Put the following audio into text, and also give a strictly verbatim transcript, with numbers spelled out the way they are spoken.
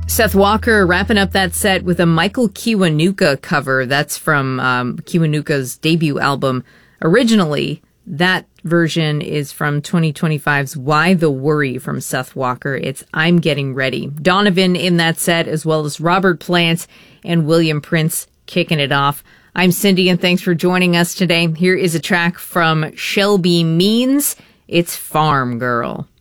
Seth Walker wrapping up that set with a Michael Kiwanuka cover. That's from um, Kiwanuka's debut album. Originally, that version is from twenty twenty-five's Why the Worry from Seth Walker. It's I'm Getting Ready. Donovan in that set, as well as Robert Plant and William Prince kicking it off. I'm Cindy, and thanks for joining us today. Here is a track from Shelby Means. It's Farm Girl.